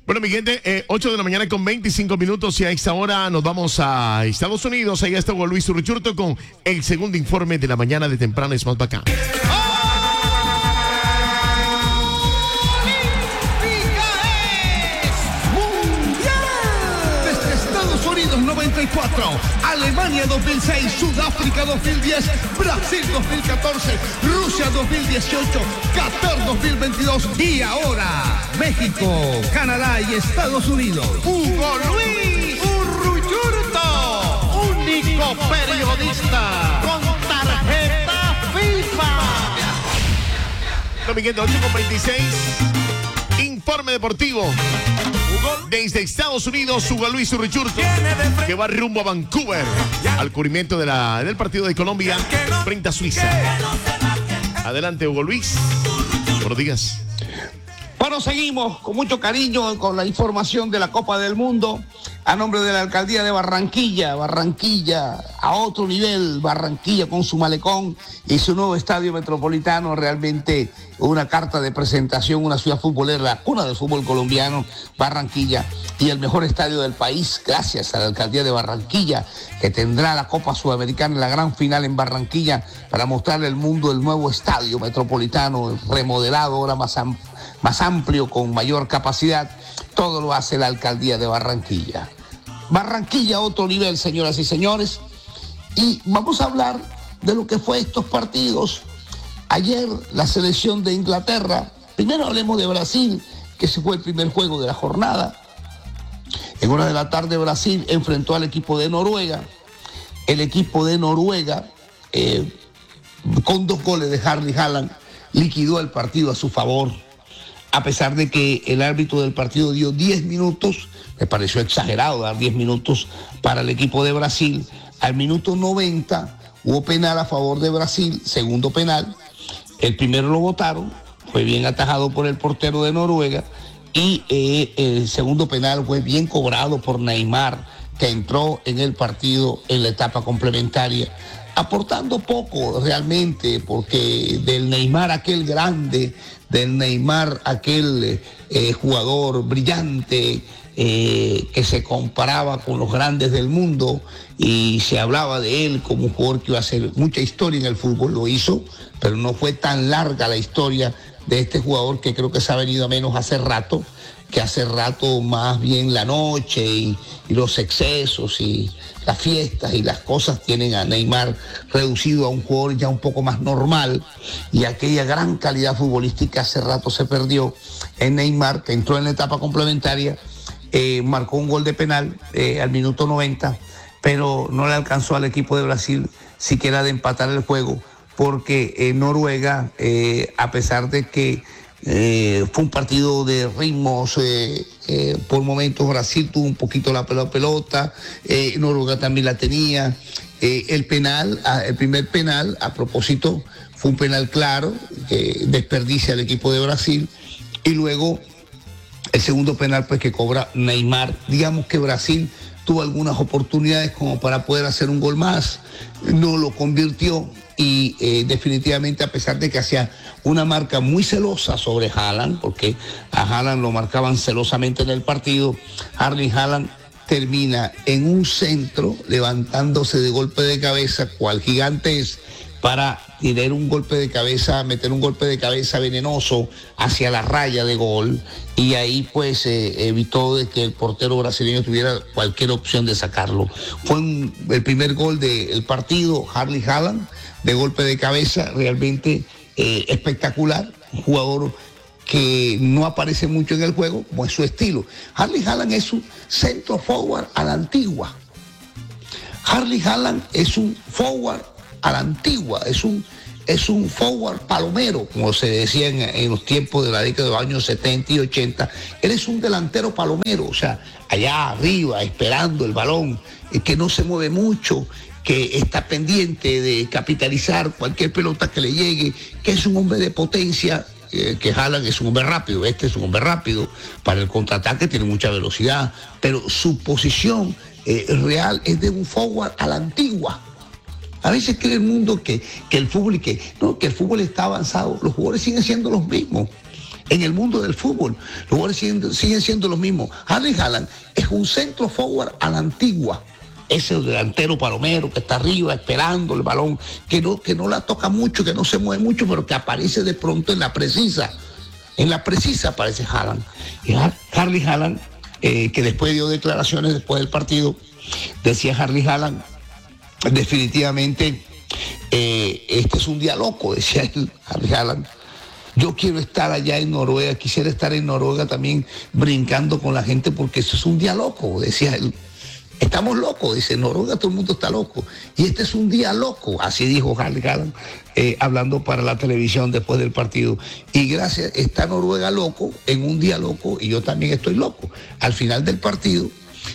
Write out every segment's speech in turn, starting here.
Bueno, mi gente, 8 de la mañana con 25 minutos y a esta hora nos vamos a Estados Unidos. Ahí está Juan Luis Urruchurtu con el segundo informe de la mañana de temprano. Es más bacán. Desde Estados Unidos 94, Alemania 2006, Sudáfrica 2010, Brasil 2014, Rusia 2018, Qatar 2022 y ahora México, Canadá y Estados Unidos. Hugo Luis Urruchurtu, único periodista con tarjeta FIFA. Bueno, mi gente, 8 con 26. Informe deportivo. Desde Estados Unidos, Hugo Luis Urruchurtu, que va rumbo a Vancouver al cubrimiento del partido de Colombia frente a Suiza. Adelante, Hugo Luis. Buenos días. Bueno, seguimos con mucho cariño con la información de la Copa del Mundo. A nombre de la Alcaldía de Barranquilla, Barranquilla a otro nivel, Barranquilla con su malecón y su nuevo estadio metropolitano, realmente una carta de presentación, una ciudad futbolera, la cuna del fútbol colombiano, Barranquilla, y el mejor estadio del país, gracias a la Alcaldía de Barranquilla, que tendrá la Copa Sudamericana en la gran final en Barranquilla para mostrarle al mundo el nuevo estadio metropolitano, remodelado, ahora más amplio, con mayor capacidad. Todo lo hace la Alcaldía de Barranquilla. Barranquilla a otro nivel, señoras y señores. Y vamos a hablar de lo que fue estos partidos. Ayer la selección de Inglaterra, primero hablemos de Brasil, que ese fue el primer juego de la jornada. En hora de la tarde Brasil enfrentó al equipo de Noruega. El equipo de Noruega, con 2 goles de Erling Haaland, liquidó el partido a su favor. A pesar de que el árbitro del partido dio 10 minutos, me pareció exagerado dar 10 minutos para el equipo de Brasil. Al minuto 90 hubo penal a favor de Brasil, segundo penal. El primero lo votaron, fue bien atajado por el portero de Noruega. Y el segundo penal fue bien cobrado por Neymar, que entró en el partido en la etapa complementaria, aportando poco realmente, porque del Neymar aquel grande, del Neymar aquel jugador brillante, que se comparaba con los grandes del mundo y se hablaba de él como un jugador que iba a hacer mucha historia en el fútbol, lo hizo, pero no fue tan larga la historia de este jugador, que creo que se ha venido a menos hace rato, que hace rato más bien la noche y los excesos y las fiestas y las cosas tienen a Neymar reducido a un jugador ya un poco más normal, y aquella gran calidad futbolística hace rato se perdió en Neymar, que entró en la etapa complementaria, marcó un gol de penal al minuto 90, pero no le alcanzó al equipo de Brasil siquiera de empatar el juego, porque Noruega, a pesar de que fue un partido de ritmos, por momentos Brasil tuvo un poquito la pelota, Noruega también la tenía. El primer penal, a propósito, fue un penal claro, que desperdicia el equipo de Brasil, y luego el segundo penal pues que cobra Neymar. Digamos que Brasil tuvo algunas oportunidades como para poder hacer un gol más, no lo convirtió. Y definitivamente, a pesar de que hacía una marca muy celosa sobre Haaland, porque a Haaland lo marcaban celosamente en el partido, Erling Haaland termina en un centro levantándose de golpe de cabeza, cual gigante es, para tirar un golpe de cabeza, meter un golpe de cabeza venenoso hacia la raya de gol, y ahí pues evitó de que el portero brasileño tuviera cualquier opción de sacarlo. Fue el primer gol del partido, Erling Haaland, de golpe de cabeza, realmente espectacular, un jugador que no aparece mucho en el juego, como es su estilo. Erling Haaland es un centro forward a la antigua. Erling Haaland es un forward a la antigua, es un forward palomero, como se decía en los tiempos de la década de los años 70 y 80. Él es un delantero palomero, o sea, allá arriba, esperando el balón, que no se mueve mucho, que está pendiente de capitalizar cualquier pelota que le llegue, que es un hombre de potencia, que Haaland es un hombre rápido, este es un hombre rápido, para el contraataque tiene mucha velocidad, pero su posición real es de un forward a la antigua. A veces cree el mundo que el fútbol el fútbol está avanzado, los jugadores siguen siendo los mismos. en el mundo del fútbol. Los jugadores siguen siendo los mismos. Erling Haaland es un centro forward a la antigua. Ese delantero palomero que está arriba esperando el balón, que no la toca mucho, que no se mueve mucho, pero que aparece de pronto en la precisa. En la precisa aparece Haaland. Y Erling Haaland, que después dio declaraciones después del partido, decía Erling Haaland, definitivamente, este es un día loco, decía él, Erling Haaland. Yo quiero estar allá en Noruega, quisiera estar en Noruega también brincando con la gente porque eso es un día loco, decía él. Estamos locos, dice, en Noruega todo el mundo está loco. Y este es un día loco, así dijo Erling Haaland, hablando para la televisión después del partido. Y gracias, está Noruega loco, en un día loco, y yo también estoy loco. Al final del partido,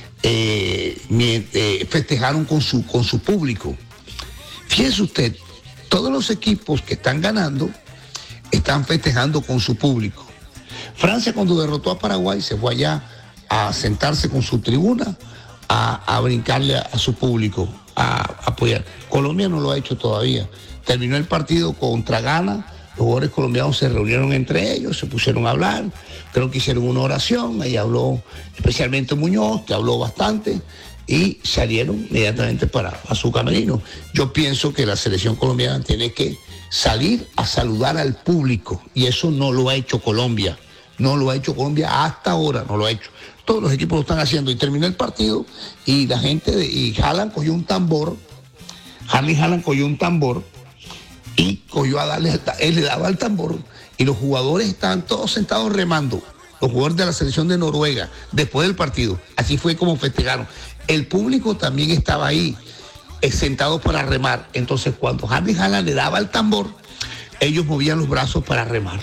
festejaron con su público. Fíjese usted, todos los equipos que están ganando están festejando con su público. Francia, cuando derrotó a Paraguay, se fue allá a sentarse con su tribuna, a brincarle a su público, a apoyar. Colombia no lo ha hecho todavía. Terminó el partido contra Ghana, los jugadores colombianos se reunieron entre ellos, se pusieron a hablar, creo que hicieron una oración, ahí habló especialmente Muñoz, que habló bastante, y salieron inmediatamente para su camerino. Yo pienso que la selección colombiana tiene que salir a saludar al público, y eso no lo ha hecho Colombia. No lo ha hecho Colombia hasta ahora, no lo ha hecho. Todos los equipos lo están haciendo. Y terminó el partido y la gente y Haaland cogió un tambor. Erling Haaland cogió un tambor y cogió a darle, él le daba el tambor y los jugadores estaban todos sentados remando. Los jugadores de la selección de Noruega, después del partido. Así fue como festejaron. El público también estaba ahí, sentado para remar. Entonces, cuando Erling Haaland le daba el tambor, ellos movían los brazos para remar.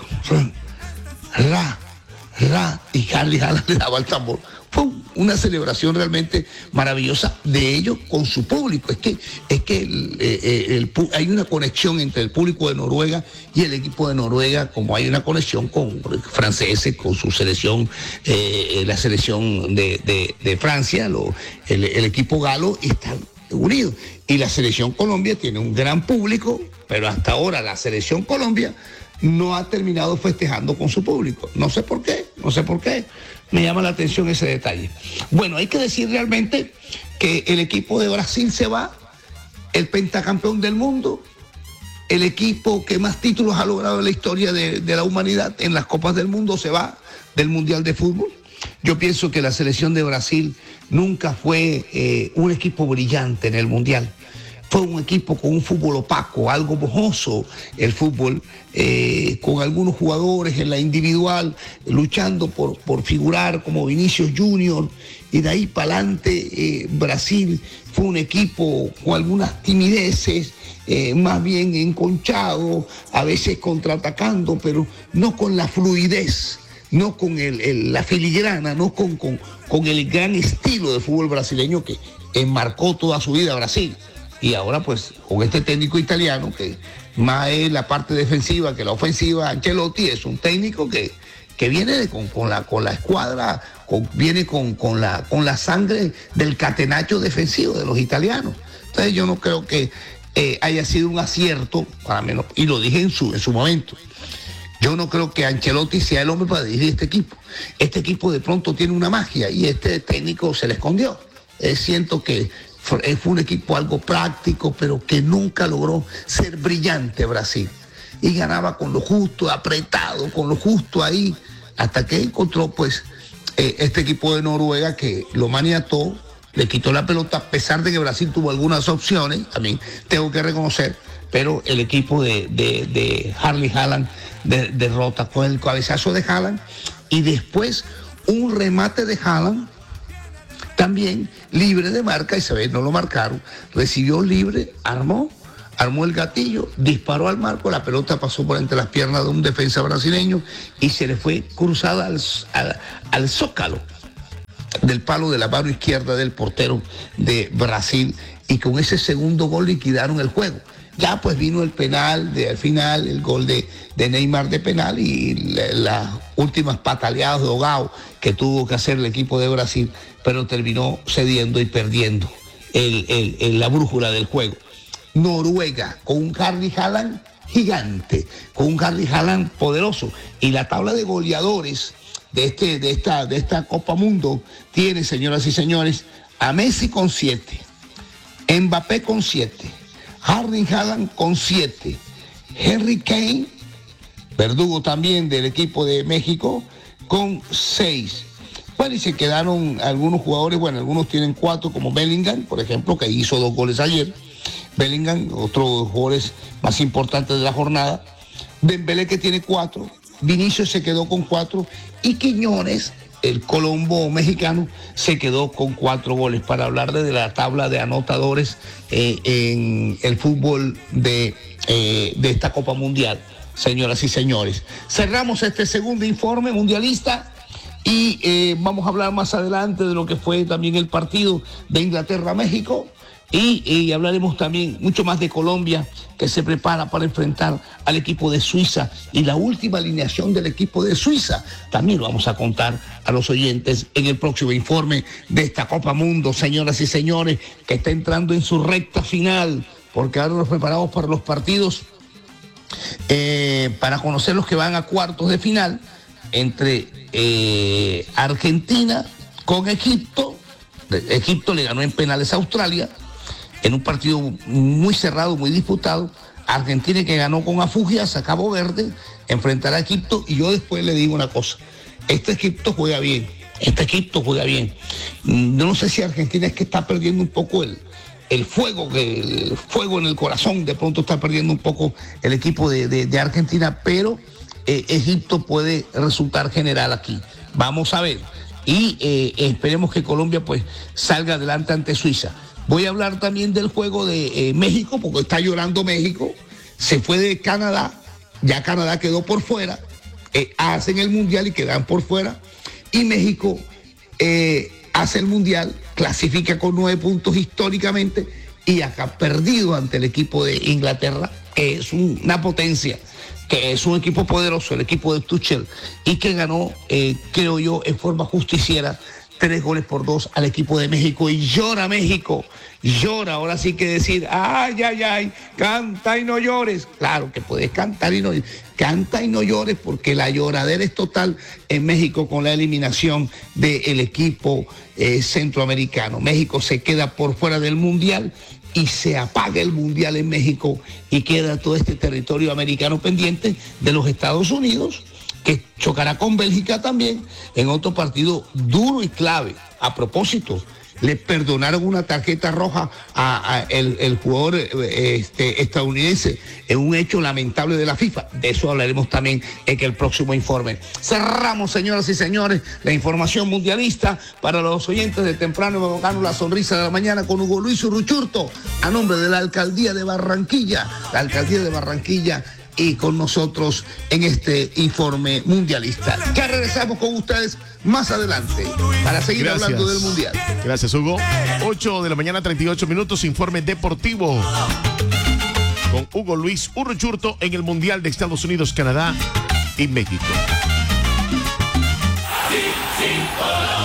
Y Erling Haaland le daba el tambor. ¡Pum! Una celebración realmente maravillosa de ellos con su público. Es que hay una conexión entre el público de Noruega y el equipo de Noruega, como hay una conexión con franceses, con su selección, la selección de Francia, el equipo galo, están unidos. Y la selección Colombia tiene un gran público, pero hasta ahora la selección Colombia no ha terminado festejando con su público. No sé por qué. Me llama la atención ese detalle. Bueno, hay que decir realmente que el equipo de Brasil se va, el pentacampeón del mundo, el equipo que más títulos ha logrado en la historia de la humanidad en las Copas del Mundo se va del Mundial de Fútbol. Yo pienso que la selección de Brasil nunca fue un equipo brillante en el Mundial. Fue un equipo con un fútbol opaco, algo mojoso el fútbol, con algunos jugadores en la individual, luchando por figurar como Vinicius Junior, y de ahí para adelante Brasil fue un equipo con algunas timideces, más bien enconchado, a veces contraatacando, pero no con la fluidez, no con la filigrana, no con el gran estilo de fútbol brasileño que enmarcó toda su vida Brasil. Y ahora pues con este técnico italiano que más es la parte defensiva que la ofensiva, Ancelotti es un técnico que viene con la escuadra, viene con la sangre del catenaccio defensivo de los italianos. Entonces yo no creo que haya sido un acierto, para menos, y lo dije en su momento. Yo no creo que Ancelotti sea el hombre para dirigir este equipo. Este equipo de pronto tiene una magia y este técnico se le escondió. Siento que fue un equipo algo práctico, pero que nunca logró ser brillante Brasil. Y ganaba con lo justo, apretado, con lo justo ahí, hasta que encontró pues este equipo de Noruega que lo maniató, le quitó la pelota, a pesar de que Brasil tuvo algunas opciones, también tengo que reconocer, pero el equipo de Erling Haaland derrota con el cabezazo de Haaland y después un remate de Haaland también libre de marca, y se ve, no lo marcaron, recibió libre, armó el gatillo, disparó al marco, la pelota pasó por entre las piernas de un defensa brasileño y se le fue cruzada al zócalo del palo de la mano izquierda del portero de Brasil, y con ese segundo gol liquidaron el juego. Ya pues vino el penal al final, el gol de Neymar de penal y las últimas pataleadas de ahogado que tuvo que hacer el equipo de Brasil, pero terminó cediendo y perdiendo la brújula del juego. Noruega con un Erling Haaland gigante, con un Erling Haaland poderoso. Y la tabla de goleadores de esta Copa Mundo tiene, señoras y señores, a Messi con 7, Mbappé con 7, Erling Haaland con 7, Harry Kane, verdugo también del equipo de México, con 6. Bueno, y se quedaron algunos jugadores, bueno, algunos tienen 4, como Bellingham, por ejemplo, que hizo 2 goles ayer. Bellingham, otro de los jugadores más importantes de la jornada. Dembélé, que tiene 4. Vinicius se quedó con 4. Y Quiñones, el colombo mexicano, se quedó con 4 goles. Para hablarle de la tabla de anotadores en el fútbol de esta Copa Mundial, señoras y señores. Cerramos este segundo informe mundialista. Y vamos a hablar más adelante de lo que fue también el partido de Inglaterra-México. Y hablaremos también mucho más de Colombia, que se prepara para enfrentar al equipo de Suiza. Y la última alineación del equipo de Suiza también lo vamos a contar a los oyentes en el próximo informe de esta Copa Mundo, señoras y señores, que está entrando en su recta final, porque ahora nos preparamos para los partidos, para conocer los que van a cuartos de final, entre Argentina con Egipto. Egipto le ganó en penales a Australia en un partido muy cerrado, muy disputado. Argentina, que ganó con afugias a Cabo Verde, enfrentará a Egipto. Y yo después le digo una cosa: este Egipto juega bien. Yo no sé si Argentina es que está perdiendo un poco el fuego en el corazón. De pronto está perdiendo un poco el equipo de Argentina, pero Egipto puede resultar general aquí. Vamos a ver. Y esperemos que Colombia pues salga adelante ante Suiza. Voy a hablar también del juego de México, porque está llorando México. Se fue de Canadá, ya Canadá quedó por fuera. Hacen el Mundial y quedan por fuera. Y México hace el Mundial, clasifica con 9 puntos históricamente y acá perdido ante el equipo de Inglaterra, que es una potencia, que es un equipo poderoso, el equipo de Tuchel, y que ganó, creo yo, en forma justiciera, 3-2 al equipo de México. Y llora México, llora. Ahora sí que decir, ay, canta y no llores. Claro que puedes cantar y no llores. Canta y no llores, porque la lloradera es total en México con la eliminación del equipo centroamericano. México se queda por fuera del Mundial y se apaga el Mundial en México y queda todo este territorio americano pendiente de los Estados Unidos, que chocará con Bélgica también en otro partido duro y clave. A propósito, le perdonaron una tarjeta roja a el jugador estadounidense en un hecho lamentable de la FIFA. De eso hablaremos también en el próximo informe. Cerramos, señoras y señores, la información mundialista para los oyentes de Temprano y Bogotá, la sonrisa de la mañana, con Hugo Luis Uruchurto, a nombre de la Alcaldía de Barranquilla. La Alcaldía de Barranquilla, y con nosotros en este informe mundialista. Ya regresamos con ustedes más adelante para seguir hablando del Mundial. Gracias, Hugo. 8 de la mañana, 38 minutos, informe deportivo con Hugo Luis Uruchurto en el Mundial de Estados Unidos, Canadá y México.